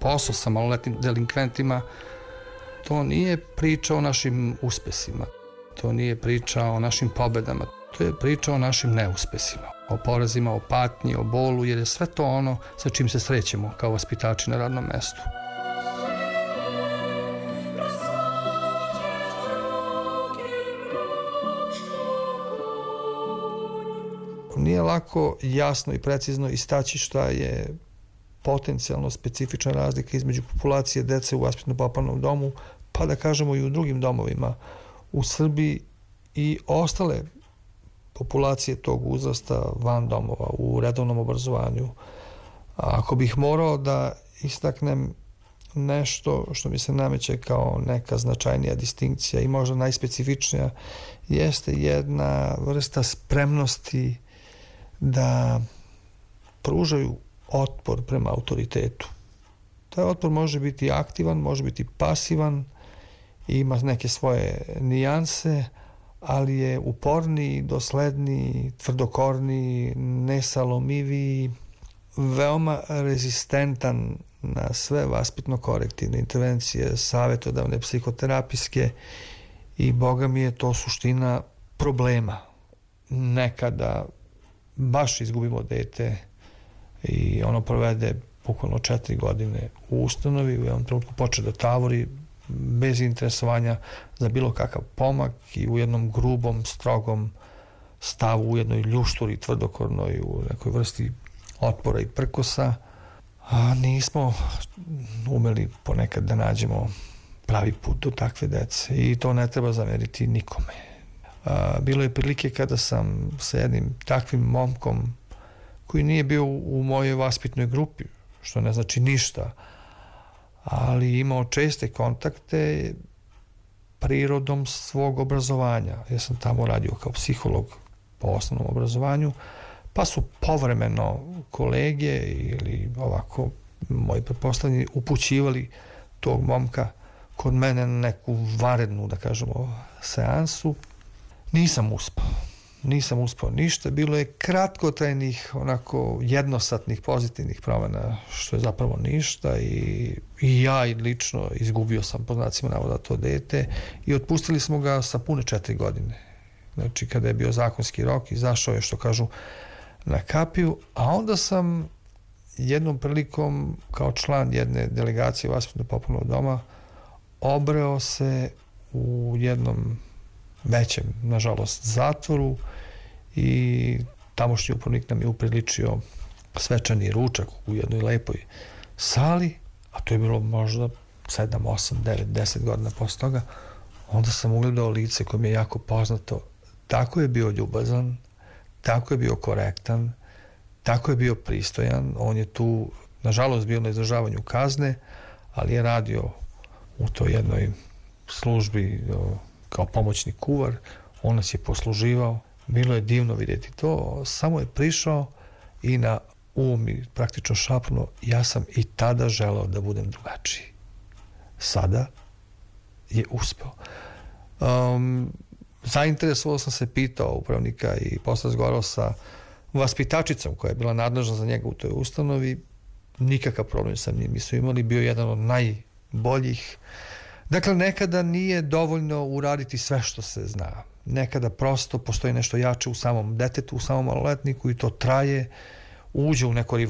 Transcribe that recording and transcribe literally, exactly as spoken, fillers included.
posao sa maloletnim delinkventima, to nije priča o našim uspesima, to nije priča o našim pobedama, to je priča o našim neuspesima, o porazima, o patnji, o bolu, jer je sve to ono sa čim se srećemo kao vaspitači na radnom mestu. Nije lako jasno i precizno istaći šta je potencijalno specifična razlika između populacije dece u vaspitno-popravnom domu, pa da kažemo i u drugim domovima u Srbiji i ostale populacije tog uzrasta van domova u redovnom obrazovanju. A ako bih morao da istaknem nešto što mi se nameće kao neka značajnija distinkcija i možda najspecifičnija, jeste jedna vrsta spremnosti da pružaju otpor prema autoritetu. Taj otpor može biti aktivan, može biti pasivan, ima neke svoje nijanse, ali je uporniji, dosledniji, tvrdokorniji, nesalomiviji, veoma rezistentan na sve vaspitno-korektivne intervencije, savetodavne, psihoterapijske i boga mi je to suština problema. Nekada baš izgubimo dete i ono provede bukvalno četiri godine u ustanovi, u jednom trenutku počne da tavori bez interesovanja za bilo kakav pomak i u jednom grubom, strogom stavu, u jednoj ljušturi tvrdokornoj, u nekoj vrsti otpora i prkosa, a nismo umeli ponekad da nađemo pravi put do takve dece i to ne treba zameriti nikome. A, bilo je prilike kada sam sa jednim takvim momkom koji nije bio u mojoj vaspitnoj grupi, što ne znači ništa, ali imao česte kontakte prirodom svog obrazovanja. Ja sam tamo radio kao psiholog po osnovnom obrazovanju, pa su povremeno kolege ili ovako moji pretpostavljeni upućivali tog momka kod mene na neku vanrednu, da kažemo, seansu. Nisam uspao. Nisam uspao ništa. Bilo je kratkotrajnih, onako jednosatnih pozitivnih promena, što je zapravo ništa i, i ja i lično izgubio sam, po znacima navoda, to dete i otpustili smo ga sa pune četiri godine. Znači, kada je bio zakonski rok, izašao je, što kažu, na kapiju, a onda sam jednom prilikom kao član jedne delegacije vaspitno-popravnog doma obreo se u jednom većem, nažalost, zatvoru i tamošnji upravnik nam je upriličio svečani ručak u jednoj lepoj sali, a to je bilo možda sedam, osam, devet, deset godina posle toga. Onda sam ugledao lice koje mi je jako poznato. Tako je bio ljubazan, tako je bio korektan, tako je bio pristojan. On je tu, nažalost, bio na izdržavanju kazne, ali je radio u toj jednoj službi kao pomoćni kuvar. On nas je posluživao. Bilo je divno vidjeti to. Samo je prišao i na um i praktično šapnuo: ja sam i tada želeo da budem drugačiji. Sada je uspeo. Um, zainteresovao sam se, pitao upravnika i posle razgovarao sa vaspitačicom koja je bila nadležna za njega u toj ustanovi. Nikakav problem sa njim nisu imali, bio jedan od najboljih. Dakle, nekada nije dovoljno uraditi sve što se zna. Nekada prosto postoji nešto jače u samom detetu, u samom maloletniku i to traje, uđe u neko